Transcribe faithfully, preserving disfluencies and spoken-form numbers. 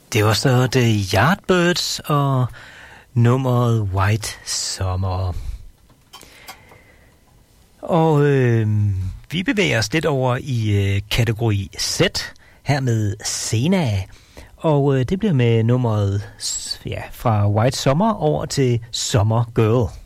Det var så The Yardbirds og nummeret White Summer. Og øh, vi bevæger os lidt over i øh, kategori Z, her med Sena. Og øh, det bliver med nummeret ja, fra White Summer over til Summer Girl.